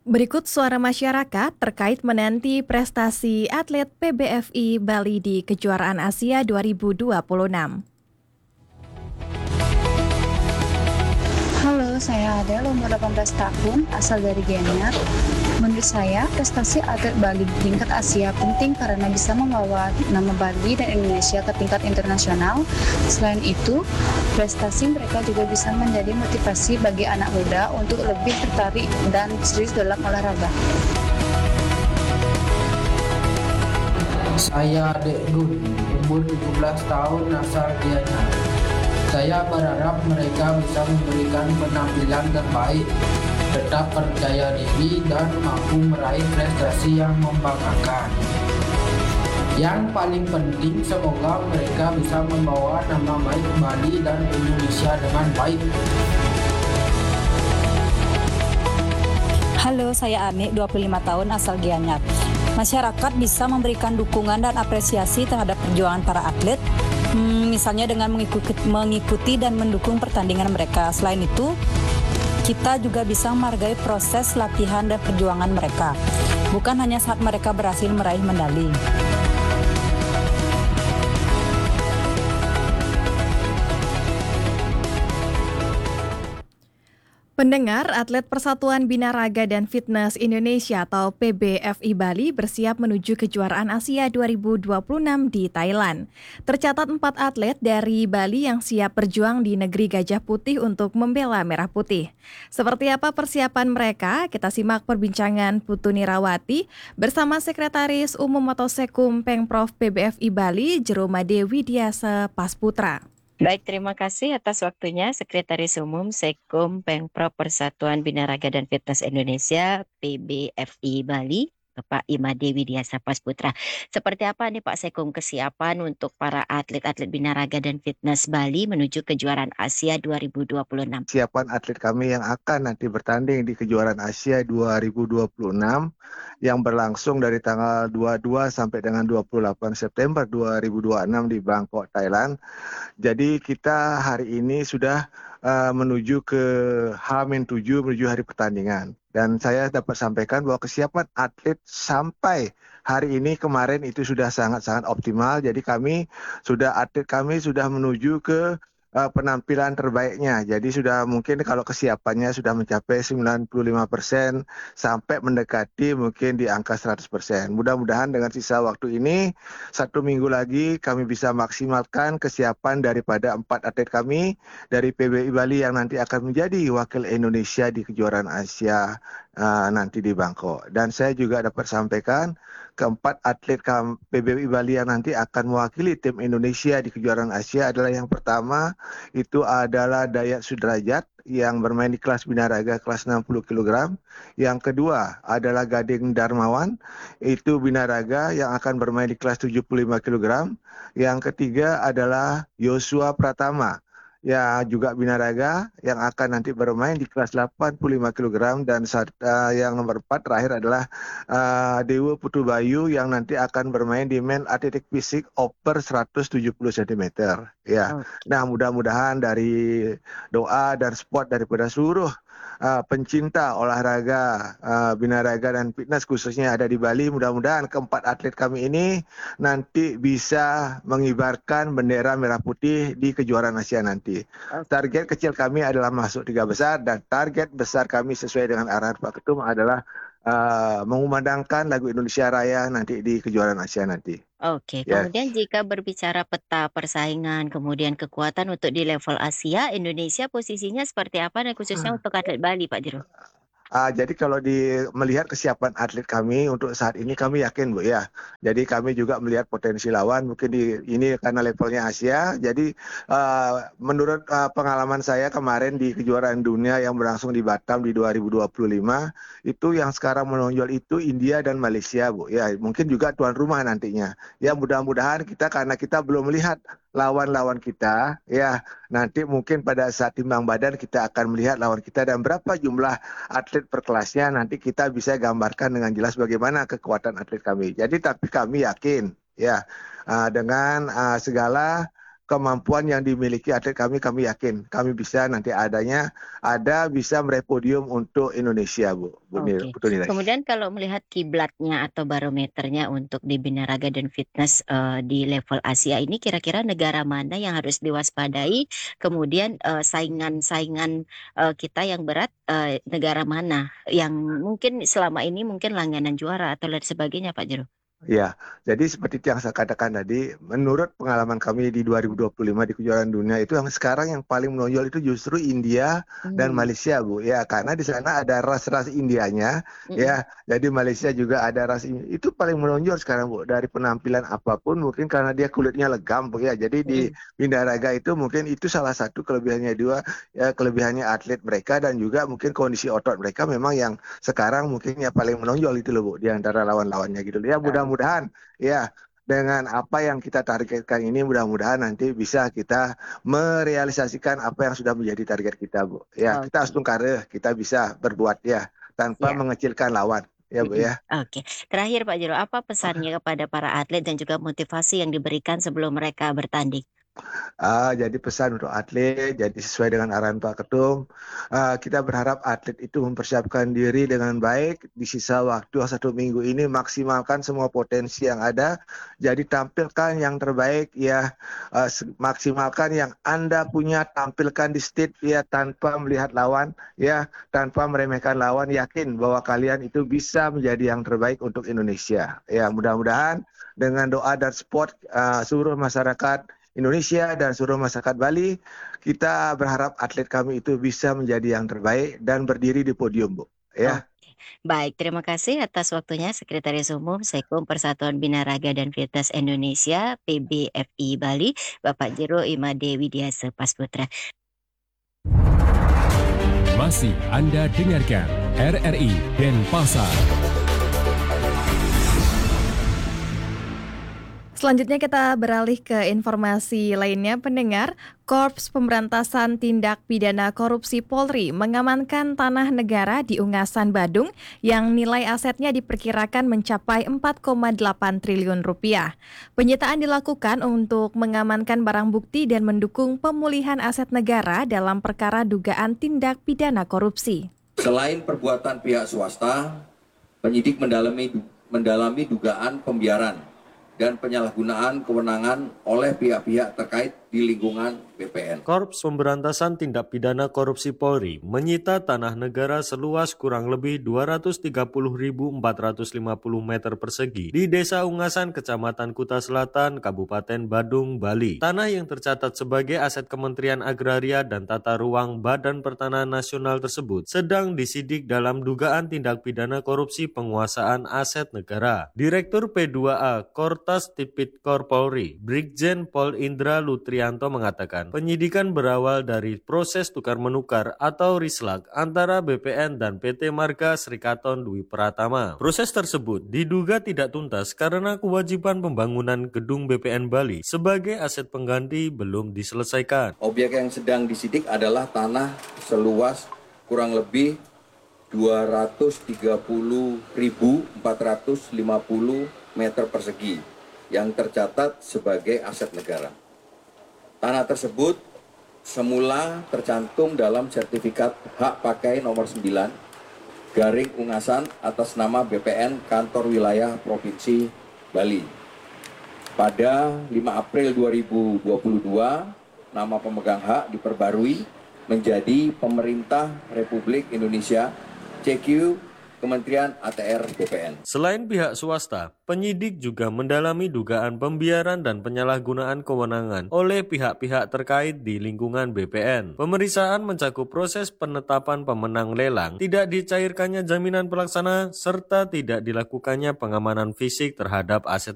Berikut suara masyarakat terkait menanti prestasi atlet PBFI Bali di Kejuaraan Asia 2026. Halo, saya Adel, umur 18 tahun, asal dari Gianyar. Menurut saya, prestasi atlet Bali di tingkat Asia penting karena bisa membawa nama Bali dan Indonesia ke tingkat internasional. Selain itu, prestasi mereka juga bisa menjadi motivasi bagi anak muda untuk lebih tertarik dan serius dalam olahraga. Saya Dek Gun, umur 17 tahun, asal Gianyar. Saya berharap mereka bisa memberikan penampilan terbaik, tetap percaya diri dan mampu meraih prestasi yang membanggakan. Yang paling penting, semoga mereka bisa membawa nama baik Bali dan Indonesia dengan baik. Halo, saya Ani, 25 tahun, asal Gianyar. Masyarakat bisa memberikan dukungan dan apresiasi terhadap perjuangan para atlet, misalnya dengan mengikuti dan mendukung pertandingan mereka. Selain itu, kita juga bisa menghargai proses latihan dan perjuangan mereka, bukan hanya saat mereka berhasil meraih medali. Pendengar, atlet Persatuan Binaraga dan Fitness Indonesia atau PBFI Bali bersiap menuju kejuaraan Asia 2026 di Thailand. Tercatat 4 atlet dari Bali yang siap berjuang di negeri Gajah Putih untuk membela Merah Putih. Seperti apa persiapan mereka? Kita simak perbincangan Putu Nirawati bersama Sekretaris Umum atau Sekum Pengprov PBFI Bali, Jeromade Widiasa Pasputra. Baik, terima kasih atas waktunya Sekretaris Umum Sekum Pengprov Persatuan Binaraga dan Fitness Indonesia PBFI Bali, Bapak Imade Widiasa Pasputra. Seperti apa nih Pak Sekum kesiapan untuk para atlet-atlet binaraga dan fitness Bali menuju kejuaraan Asia 2026? Siapan atlet kami yang akan nanti bertanding di kejuaraan Asia 2026 yang berlangsung dari tanggal 22 sampai dengan 28 September 2026 di Bangkok, Thailand. Jadi kita hari ini sudah menuju ke H-7 menuju hari pertandingan. Dan saya dapat sampaikan bahwa kesiapan atlet sampai hari ini kemarin itu sudah sangat-sangat optimal. Jadi atlet kami sudah menuju ke penampilan terbaiknya. Jadi sudah mungkin kalau kesiapannya sudah mencapai 95% sampai mendekati mungkin di angka 100%. Mudah-mudahan dengan sisa waktu ini 1 minggu lagi kami bisa maksimalkan kesiapan daripada 4 atlet kami dari PBI Bali yang nanti akan menjadi wakil Indonesia di kejuaraan Asia nanti di Bangkok. Dan saya juga dapat sampaikan keempat atlet PBI Bali yang nanti akan mewakili tim Indonesia di kejuaraan Asia adalah yang pertama itu adalah Dayat Sudrajat yang bermain di kelas binaraga kelas 60 kg. Yang kedua adalah Gading Darmawan, itu binaraga yang akan bermain di kelas 75 kg. Yang ketiga adalah Yosua Pratama, ya juga binaraga yang akan nanti bermain di kelas 85 kg. Dan yang nomor 4 terakhir adalah Dewa Putu Bayu yang nanti akan bermain di men atletik fisik upper 170 cm. Ya. Nah, mudah-mudahan dari doa dan support daripada seluruh pencinta olahraga, binaraga dan fitness khususnya ada di Bali, mudah-mudahan keempat atlet kami ini nanti bisa mengibarkan bendera merah putih di kejuaraan Asia nanti. Target kecil kami adalah masuk 3 besar dan target besar kami sesuai dengan arahan Pak Ketum adalah mengumandangkan lagu Indonesia Raya nanti di kejuaraan Asia nanti. Oke, Yes. kemudian jika berbicara peta persaingan, kemudian kekuatan untuk di level Asia, Indonesia posisinya seperti apa dan khususnya untuk atlet Bali, Pak Jero? Jadi kalau melihat kesiapan atlet kami untuk saat ini kami yakin Bu ya. Jadi kami juga melihat potensi lawan mungkin ini karena levelnya Asia. Jadi menurut pengalaman saya kemarin di kejuaraan dunia yang berlangsung di Batam di 2025 itu yang sekarang menonjol itu India dan Malaysia Bu. Ya mungkin juga tuan rumah nantinya. Ya mudah-mudahan karena kita belum melihat lawan-lawan kita ya nanti mungkin pada saat timbang badan kita akan melihat lawan kita dan berapa jumlah atlet per kelasnya nanti kita bisa gambarkan dengan jelas bagaimana kekuatan atlet kami. Jadi tapi kami yakin ya dengan segala kemampuan yang dimiliki atlet kami yakin kami bisa nanti bisa meraih podium untuk Indonesia, Bu Oke. Nilai. Kemudian kalau melihat kiblatnya atau barometernya untuk di binaraga dan fitness di level Asia ini, kira-kira negara mana yang harus diwaspadai? Kemudian saingan-saingan kita yang berat, negara mana yang mungkin selama ini mungkin langganan juara atau lain sebagainya, Pak Jero? Ya, jadi seperti yang saya katakan tadi, menurut pengalaman kami di 2025 di kejuaraan dunia itu yang sekarang yang paling menonjol itu justru India dan Malaysia, Bu. Ya, karena di sana ada ras-ras Indianya, ya. Jadi Malaysia juga ada ras itu paling menonjol sekarang, Bu. Dari penampilan apapun mungkin karena dia kulitnya legam, Bu ya. Jadi di binaraga itu mungkin itu salah satu kelebihannya kelebihannya atlet mereka dan juga mungkin kondisi otot mereka memang yang sekarang mungkin ya paling menonjol itu loh, Bu, di antara lawan-lawannya gitu. Ya, mudah-mudahan ya dengan apa yang kita targetkan ini mudah-mudahan nanti bisa kita merealisasikan apa yang sudah menjadi target kita, Bu. Ya, kita harus tungkare, kita bisa berbuat ya tanpa mengecilkan lawan. Ya, Bu ya. Oke. Terakhir Pak Jero, apa pesannya kepada para atlet dan juga motivasi yang diberikan sebelum mereka bertanding? Jadi pesan untuk atlet, jadi sesuai dengan arahan Pak Ketum, kita berharap atlet itu mempersiapkan diri dengan baik di sisa waktu 1 minggu ini, maksimalkan semua potensi yang ada, jadi tampilkan yang terbaik ya, maksimalkan yang Anda punya, tampilkan di stage ya tanpa melihat lawan ya, tanpa meremehkan lawan, yakin bahwa kalian itu bisa menjadi yang terbaik untuk Indonesia. Ya, mudah-mudahan dengan doa dan support seluruh masyarakat Indonesia dan seluruh masyarakat Bali, kita berharap atlet kami itu bisa menjadi yang terbaik dan berdiri di podium, Bu. Ya. Baik, terima kasih atas waktunya Sekretaris Umum Sekom Persatuan Binaraga dan Fitness Indonesia PBFI Bali, Bapak Jero Imade Widiasa Pasputra. Masih Anda dengarkan RRI Denpasar. Selanjutnya kita beralih ke informasi lainnya, pendengar. Korps Pemberantasan Tindak Pidana Korupsi Polri mengamankan tanah negara di Ungasan, Badung yang nilai asetnya diperkirakan mencapai 4,8 triliun rupiah. Penyitaan dilakukan untuk mengamankan barang bukti dan mendukung pemulihan aset negara dalam perkara dugaan tindak pidana korupsi. Selain perbuatan pihak swasta, penyidik mendalami dugaan pembiaran dan penyalahgunaan kewenangan oleh pihak-pihak terkait di lingkungan BPN. Korps Pemberantasan Tindak Pidana Korupsi Polri menyita tanah negara seluas kurang lebih 230.450 meter persegi di Desa Ungasan, Kecamatan Kuta Selatan, Kabupaten Badung, Bali. Tanah yang tercatat sebagai aset Kementerian Agraria dan Tata Ruang Badan Pertanahan Nasional tersebut sedang disidik dalam dugaan tindak pidana korupsi penguasaan aset negara. Direktur P2A Kortas Tipikor Polri, Brigjen Pol Indra Lutrianto mengatakan, penyidikan berawal dari proses tukar-menukar atau rislak antara BPN dan PT Marga Srikaton Dwi Pratama. Proses tersebut diduga tidak tuntas karena kewajiban pembangunan gedung BPN Bali sebagai aset pengganti belum diselesaikan. Objek yang sedang disidik adalah tanah seluas kurang lebih 230.450 meter persegi yang tercatat sebagai aset negara. Tanah tersebut semula tercantum dalam sertifikat hak pakai nomor 9 garing Ungasan atas nama BPN Kantor Wilayah Provinsi Bali. Pada 5 April 2022, nama pemegang hak diperbarui menjadi Pemerintah Republik Indonesia CQ Kementerian ATR BPN. Selain pihak swasta, penyidik juga mendalami dugaan pembiaran dan penyalahgunaan kewenangan oleh pihak-pihak terkait di lingkungan BPN. Pemeriksaan mencakup proses penetapan pemenang lelang, tidak dicairkannya jaminan pelaksana, serta tidak dilakukannya pengamanan fisik terhadap aset